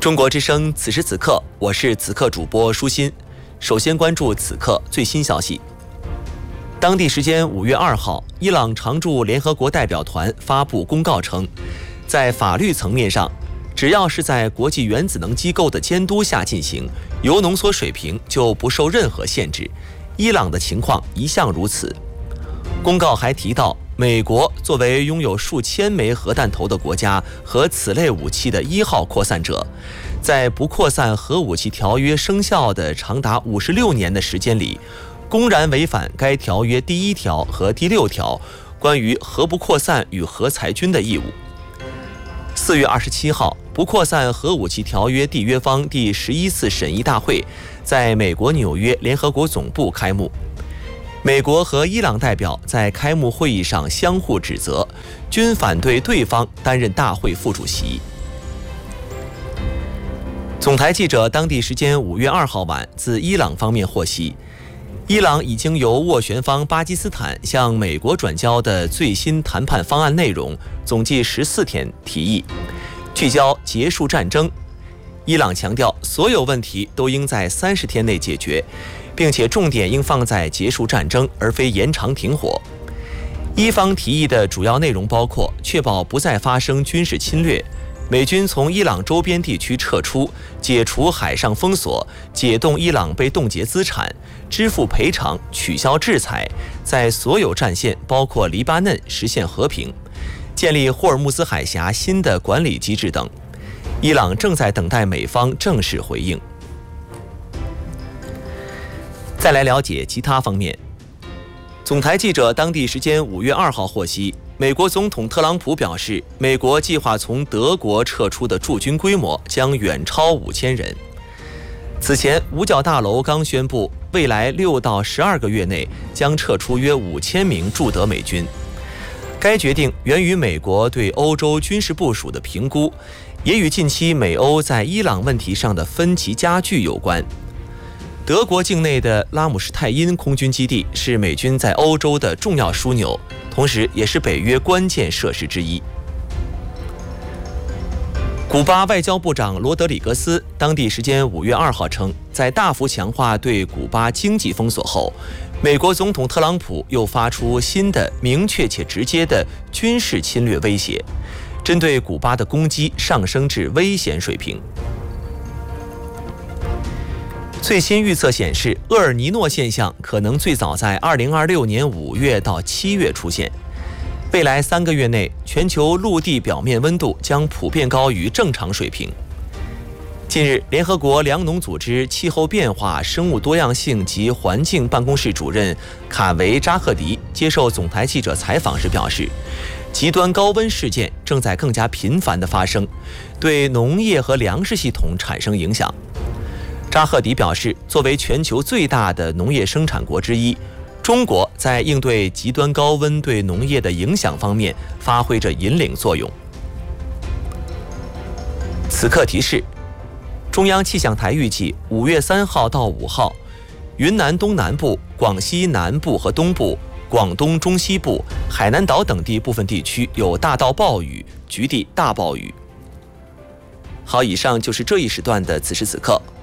中国之声，此时此刻，我是此刻主播舒心。首先关注此刻最新消息。当地时间5月2号，伊朗常驻联合国代表团发布公告称，在法律层面上，只要是在国际原子能机构的监督下进行，铀浓缩水平就不受任何限制。伊朗的情况一向如此。公告还提到，美国作为拥有数千枚核弹头的国家和此类武器的1号扩散者，在不扩散核武器条约生效的长达56年的时间里，公然违反该条约第1条和第6条关于核不扩散与核裁军的义务。4月27号，不扩散核武器条约缔约方第11次审议大会在美国纽约联合国总部开幕。美国和伊朗代表在开幕会议上相互指责，均反对对方担任大会副主席。总台记者当地时间5月2号晚自伊朗方面获悉，伊朗已经由斡旋方巴基斯坦向美国转交的最新谈判方案内容总计14点提议，聚焦结束战争。伊朗强调，所有问题都应在30天内解决，并且重点应放在结束战争，而非延长停火。伊方提议的主要内容包括确保不再发生军事侵略，美军从伊朗周边地区撤出，解除海上封锁，解冻伊朗被冻结资产，支付赔偿，取消制裁，在所有战线包括黎巴嫩实现和平，建立霍尔木兹海峡新的管理机制等。伊朗正在等待美方正式回应。再来了解其他方面。总台记者当地时间5月2号获悉，美国总统特朗普表示，美国计划从德国撤出的驻军规模将远超5000人。此前，五角大楼刚宣布，未来6到12个月内将撤出约5000名驻德美军。该决定源于美国对欧洲军事部署的评估，也与近期美欧在伊朗问题上的分歧加剧有关。德国境内的拉姆施泰因空军基地是美军在欧洲的重要枢纽，同时也是北约关键设施之一。古巴外交部长罗德里格斯当地时间5月2号称，在大幅强化对古巴经济封锁后，美国总统特朗普又发出新的明确且直接的军事侵略威胁，针对古巴的攻击上升至危险水平。最新预测显示，厄尔尼诺现象可能最早在2026年5月到7月出现。未来3个月内，全球陆地表面温度将普遍高于正常水平。近日，联合国粮农组织气候变化、生物多样性及环境办公室主任卡维扎赫迪接受总台记者采访时表示，极端高温事件正在更加频繁地发生，对农业和粮食系统产生影响。扎赫迪表示，作为全球最大的农业生产国之一，中国在应对极端高温对农业的影响方面发挥着引领作用。此刻提示：中央气象台预计5月3号到5号，云南东南部、广西南部和东部、广东中西部、海南岛等地部分地区有大到暴雨，局地大暴雨。好，以上就是这一时段的此时此刻，